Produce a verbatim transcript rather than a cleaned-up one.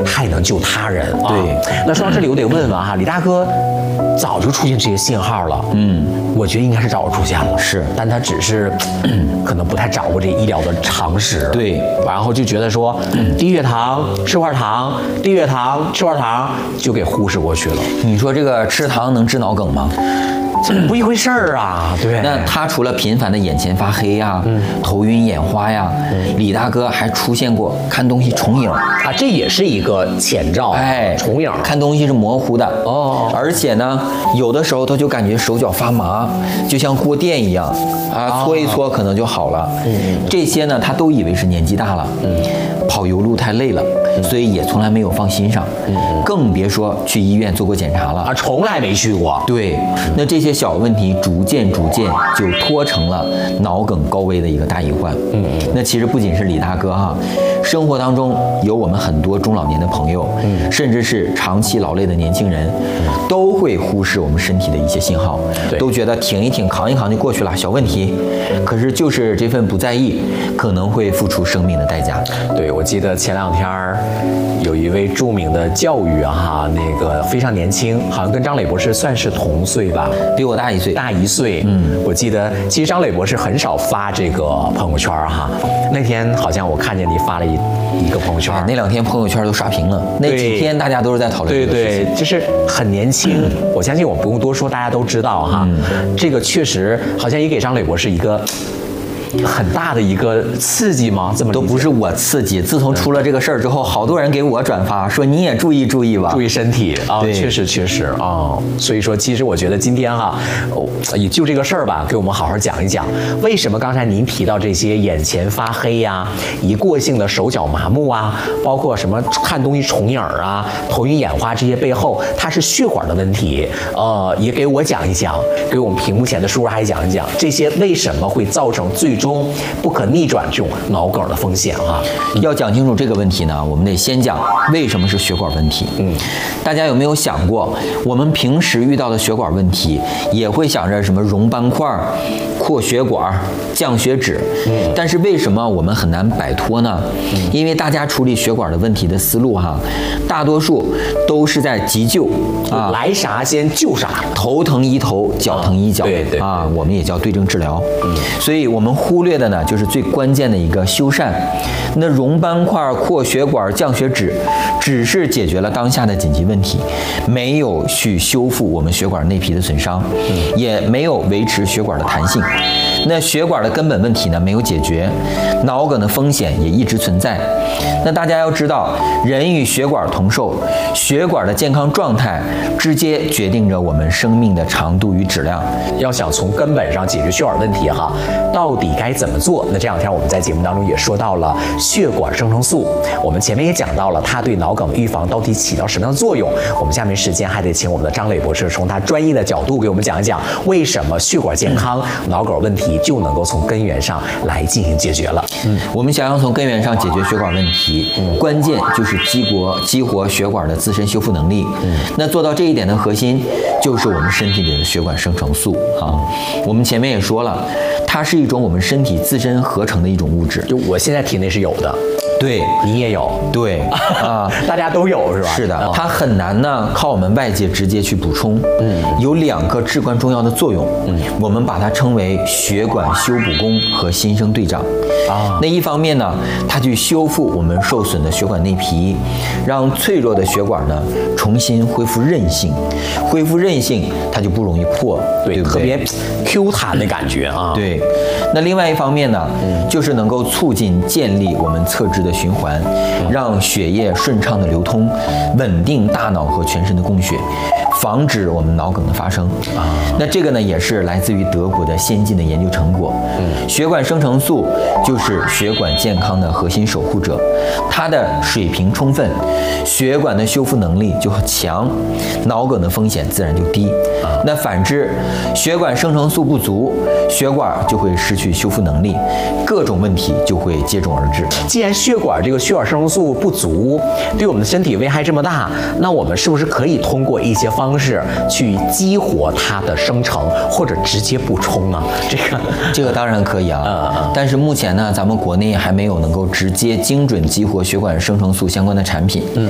它也能救他人。 对， 啊、那说到这里，我得问问哈，李大哥早就出现这些信号了。 嗯， 我觉得应该是早就出现了， 是， 但他只是可能不太掌握这医疗的常识。 对， 然后就觉得说低血糖吃块糖，低血糖吃块糖就给忽视过去了。 你说这个吃糖能治脑梗吗？ 这不一回事儿啊，对。 那他除了频繁的眼前发黑呀、嗯、头晕眼花呀，嗯、李大哥还出现过看东西重影啊，这也是一个前兆。 哎， 重影， 看东西是模糊的哦， 而且呢，有的时候他就感觉手脚发麻，就像过电一样啊，搓一搓可能就好了。嗯、哦，这些呢，他都以为是年纪大了，嗯，跑油路太累了，嗯、所以也从来没有放心上，嗯，更别说去医院做过检查了啊，从来没去过。 对，那这些小问题逐渐逐渐就拖成了脑梗高危的一个大隐患。嗯，那其实不仅是李大哥哈，生活当中有我们很多中老年的朋友，嗯，甚至是长期劳累的年轻人，嗯、都会忽视我们身体的一些信号，都觉得挺一挺、扛一扛就过去了，小问题。可是就是这份不在意，可能会付出生命的代价。 对，我记得前两天有一位著名的教育啊，哈，那个非常年轻，好像跟张磊博士算是同岁吧， 比我大一岁， 大一岁。嗯，我记得其实张磊博士很少发这个朋友圈哈，那天好像我看见你发了一一个朋友圈， 啊、那两天朋友圈都刷屏了，那几天大家都是在讨论这个事情。 对对，就是很年轻，嗯、我相信我不用多说，大家都知道哈。嗯、这个确实好像也给张磊博士一个很大的一个刺激吗？这么都不是我刺激，自从出了这个事儿之后，好多人给我转发说你也注意注意吧， 注意身体啊，确实确实啊、哦。所以说，其实我觉得今天哈，哦，也就这个事儿吧，给我们好好讲一讲，为什么刚才您提到这些眼前发黑呀、啊、一过性的手脚麻木啊，包括什么看东西重影儿啊、头晕眼花这些背后，它是血管的问题。呃，也给我讲一讲，给我们屏幕前的叔叔还讲一讲，这些为什么会造成最中不可逆转这种脑梗的风险啊！ 要讲清楚这个问题呢，我们得先讲为什么是血管问题。嗯，大家有没有想过，我们平时遇到的血管问题，也会想着什么溶斑块、扩血管、降血脂。嗯，但是为什么我们很难摆脱呢？嗯，因为大家处理血管的问题的思路哈，大多数都是在急救啊， 来啥先救啥， 头疼医头，脚疼医脚。 对对啊，我们也叫对症治疗。嗯，所以我们忽略的呢，就是最关键的一个修缮。那溶斑块、扩血管、降血脂，只是解决了当下的紧急问题，没有去修复我们血管内皮的损伤，嗯、也没有维持血管的弹性。那血管的根本问题呢，没有解决，脑梗的风险也一直存在。那大家要知道，人与血管同寿，血管的健康状态直接决定着我们生命的长度与质量。 要想从根本上解决血管问题哈，到底该怎么做？那这两天我们在节目当中也说到了血管生成素，我们前面也讲到了它对脑梗预防到底起到什么样的作用。我们下面时间还得请我们的张磊博士从他专业的角度给我们讲一讲，为什么血管健康、嗯、脑梗问题就能够从根源上来进行解决了。 嗯，我们想要从根源上解决血管问题，嗯、关键就是激活激活血管的自身修复能力。嗯，那做到这一点的核心就是我们身体里的血管生成素啊。我们前面也说了，它是一种我们身体自身合成的一种物质。 就我现在体内是有的。 对， 你也有， 对啊， 大家都有是吧？ 是的，它很难呢靠我们外界直接去补充。嗯，有两个至关重要的作用。嗯，我们把它称为血管修补工和新生队长。啊，那一方面呢，它去修复我们受损的血管内皮，让脆弱的血管呢重新恢复韧性，恢复韧性它就不容易破， 对， 对不对？ 特别 Q 弹的感觉啊。 对，那另外一方面呢，嗯、就是能够促进建立我们侧支的循环，让血液顺畅的流通，稳定大脑和全身的供血，防止我们脑梗的发生啊。那这个呢，也是来自于德国的先进的研究成果。嗯，血管生成素就是血管健康的核心守护者，它的水平充分，血管的修复能力就强，脑梗的风险自然就低。啊，那反之，血管生成素不足，血管就会失去修复能力，各种问题就会接踵而至。 既然血管这个血管生成素不足，对我们的身体危害这么大，那我们是不是可以通过一些方式去激活它的生成，或者直接补充啊？这个这个当然可以啊，嗯嗯。但是目前呢，咱们国内还没有能够直接精准激活血管生成素相关的产品。嗯。